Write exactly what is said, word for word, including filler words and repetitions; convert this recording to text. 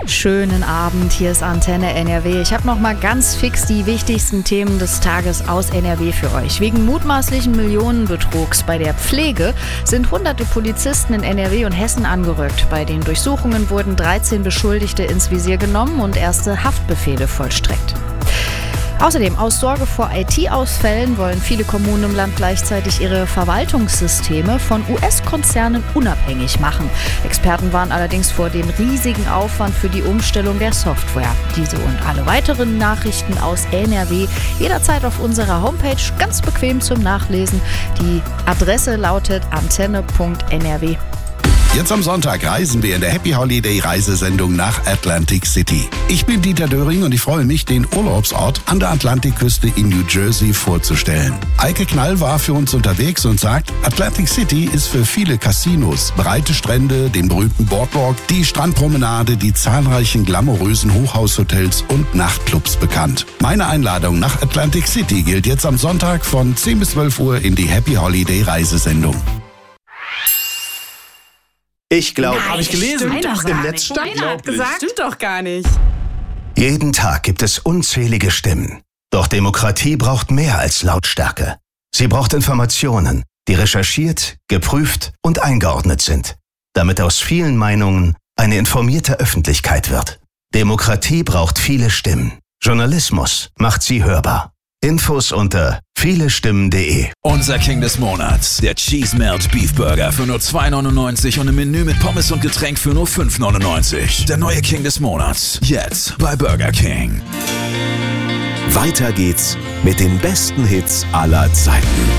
Schönen Abend, hier ist Antenne N R W. Ich habe noch mal ganz fix die wichtigsten Themen des Tages aus N R W für euch. Wegen mutmaßlichen Millionenbetrugs bei der Pflege sind hunderte Polizisten in N R W und Hessen angerückt. Bei den Durchsuchungen wurden dreizehn Beschuldigte ins Visier genommen und erste Haftbefehle vollstreckt. Außerdem, aus Sorge vor I T-Ausfällen wollen viele Kommunen im Land gleichzeitig ihre Verwaltungssysteme von U S-Konzernen unabhängig machen. Experten warnen allerdings vor dem riesigen Aufwand für die Umstellung der Software. Diese und alle weiteren Nachrichten aus N R W jederzeit auf unserer Homepage, ganz bequem zum Nachlesen. Die Adresse lautet antenne punkt n r w. Jetzt am Sonntag reisen wir in der Happy Holiday Reisesendung nach Atlantic City. Ich bin Dieter Döring und ich freue mich, den Urlaubsort an der Atlantikküste in New Jersey vorzustellen. Eike Knall war für uns unterwegs und sagt, Atlantic City ist für viele Casinos, breite Strände, den berühmten Boardwalk, die Strandpromenade, die zahlreichen glamourösen Hochhaushotels und Nachtclubs bekannt. Meine Einladung nach Atlantic City gilt jetzt am Sonntag von zehn bis zwölf Uhr in die Happy Holiday Reisesendung. Ich glaube, habe ich gelesen. Im Netz stand. Wer hat gesagt? Stimmt doch gar nicht. Jeden Tag gibt es unzählige Stimmen. Doch Demokratie braucht mehr als Lautstärke. Sie braucht Informationen, die recherchiert, geprüft und eingeordnet sind, damit aus vielen Meinungen eine informierte Öffentlichkeit wird. Demokratie braucht viele Stimmen. Journalismus macht sie hörbar. Infos unter vielestimmen punkt de. Unser King des Monats, der Cheese Melt Beef Burger für nur zwei neunundneunzig und ein Menü mit Pommes und Getränk für nur fünf neunundneunzig. Der neue King des Monats, jetzt bei Burger King. Weiter geht's mit den besten Hits aller Zeiten.